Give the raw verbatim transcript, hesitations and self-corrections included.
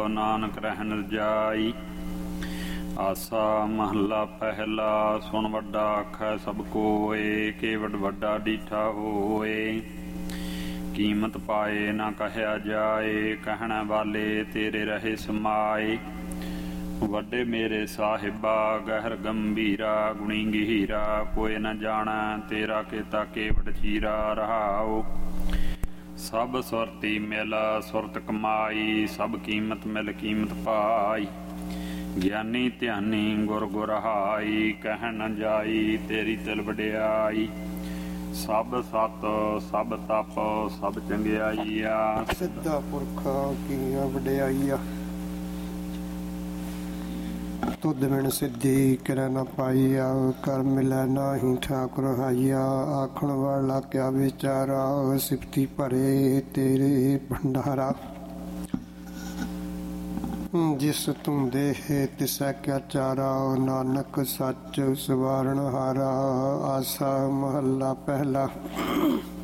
ਨਾਨਕ ਰਹਿਣ ਰਜਾਈ। ਆਸਾ ਮਹੱਲਾ ਪਹਿਲਾ। ਸੁਣ ਵੱਡਾ ਆਖੈ ਸਭ ਕੋਇ, ਕੇਵਟ ਵੱਡਾ ਡੀਠਾ ਹੋਏ। ਕੀਮਤ ਪਾਏ ਨਾ ਕਹਿਆ ਜਾਏ, ਕਹਿਣ ਵਾਲੇ ਤੇਰੇ ਰਹੇ ਸਮਾਏ। ਵੱਡੇ ਮੇਰੇ ਸਾਹਿਬਾ ਗਹਿਰ ਗੰਭੀਰਾ, ਗੁਣੀ ਗਹੀਰਾ ਕੋਈ ਨ ਜਾਣੈ ਤੇਰਾ ਕੀਤਾ ਕੇਵਟ ਚੀਰਾ। ਰਹਾਉ ਸਭ ਸੁਰਤੀ ਮਿਲ ਸੁਰਤ ਕਮਾਈ, ਸਭ ਕੀਮਤ ਮਿਲ ਕੀਮਤ ਪਾਈ। ਗਿਆਨੀ ਧਿਆਨੀ ਗੁਰ ਗੁਰਹਾਈ, ਕਹਿਣ ਨ ਜਾਈ ਤੇਰੀ ਤਿਲ ਵਡਿਆਈ। ਸਭ ਸਤ ਸਭ ਤਪ ਸਭ ਚੰਗਿਆਈਆ, ਸਿੱਧਾ ਪੁਰਖਾ ਕੀਆਂ ਵਡਿਆਈਆ। ਤੁਧ ਬਿਨ ਸਿੱਧੀ ਕਿਰੈ ਨ ਪਾਈਆ, ਕਰ ਮਿਲੈ ਨਾਹੀਂ ਠਾਕੁਰ ਹਾਈਆ। ਆਖਣ ਵਾਲਾ ਕਿਆ ਵਿਚਾਰਾ, ਸਿਫਤੀ ਭਰੇ ਤੇਰੇ ਭੰਡਾਰਾ। ਜਿਸ ਤੂੰ ਦੇਹ ਤਿਸੈ ਕਿਆ ਚਾਰਾ, ਨਾਨਕ ਸੱਚ ਸਵਾਰਨ ਹਾਰਾ। ਆਸਾ ਮਹੱਲਾ ਪਹਿਲਾ।